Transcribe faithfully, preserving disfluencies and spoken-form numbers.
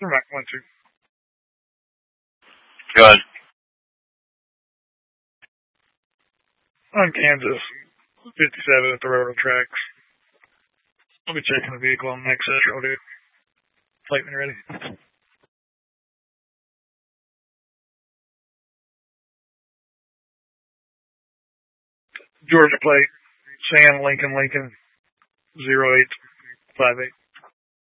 They're not going to. Good. On Kansas, fifty-seven at the railroad tracks. I'll be checking the vehicle on the next set, dude. Plate me ready. Georgia plate, Sam Lincoln Lincoln, zero eight five eight.